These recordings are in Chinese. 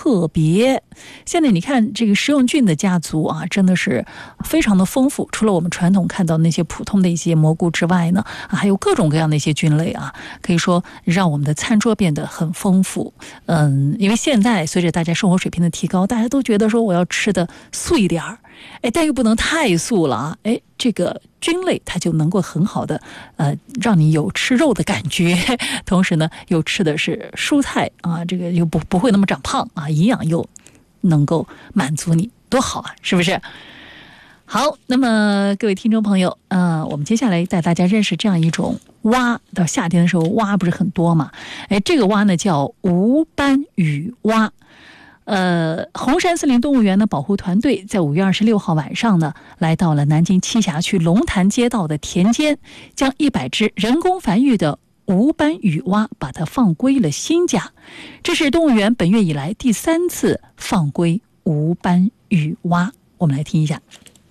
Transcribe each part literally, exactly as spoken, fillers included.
特别。现在你看这个食用菌的家族啊，真的是非常的丰富。除了我们传统看到那些普通的一些蘑菇之外呢，啊、还有各种各样的一些菌类啊，可以说让我们的餐桌变得很丰富。嗯，因为现在随着大家生活水平的提高，大家都觉得说我要吃的素一点儿，哎，但又不能太素了啊，哎，这个菌类它就能够很好的呃让你有吃肉的感觉，同时呢又吃的是蔬菜啊，这个又不不会那么长胖啊，营养又能够满足你，多好啊，是不是？好，那么各位听众朋友，呃，我们接下来带大家认识这样一种蛙。到夏天的时候，蛙不是很多嘛？哎，这个蛙呢叫无斑羽蛙。呃，红山森林动物园的保护团队在五月二十六号晚上呢，来到了南京栖霞区龙潭街道的田间，将一百只人工繁育的无斑羽蛙把它放归了新家。这是动物园本月以来第三次放归无斑羽蛙。我们来听一下。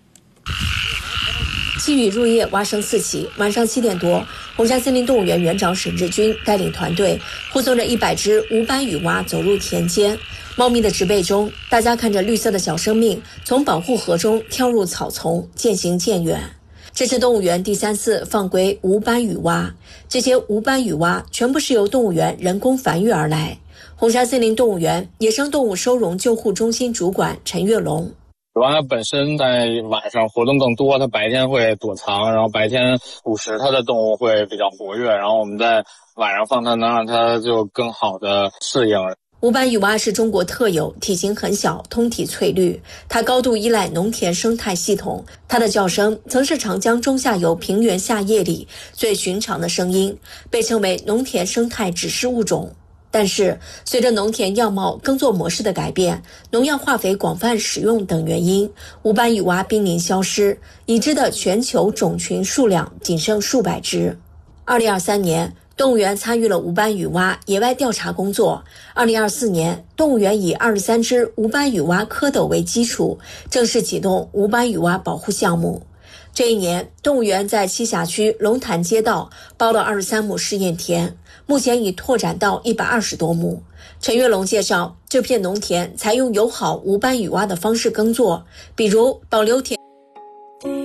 细雨入夜，蛙声四起。晚上七点多，红山森林动物园园长沈志军带领团队护送着一百只无斑羽蛙走入田间。茂密的植被中，大家看着绿色的小生命从保护河中跳入草丛，渐行渐远。这是动物园第三次放归无斑羽蛙，这些无斑羽蛙全部是由动物园人工繁育而来。红山森林动物园野生动物收容救护中心主管陈跃龙。 蛙本身在晚上活动更多，它白天会躲藏，然后白天捕食它的动物会比较活跃，然后我们在晚上放它，能让它就更好的适应。 无斑羽蛙是中国特有，体型很小，通体翠绿。它高度依赖农田生态系统，它的叫声曾是长江中下游平原夏夜里最寻常的声音，被称为农田生态指示物种。但是随着农田样貌耕作模式的改变，农药化肥广泛使用等原因，无斑羽蛙濒临消失，已知的全球种群数量仅剩数百只。二零二三年动物园参与了无斑羽蛙野外调查工作。二零二四年，动物园以二十三只无斑羽蛙蝌蚪为基础，正式启动无斑羽蛙保护项目。这一年，动物园在栖霞区龙潭街道包了二十三亩试验田，目前已拓展到一百二十多亩。陈跃龙介绍，这片农田采用友好无斑羽蛙的方式耕作，比如保留田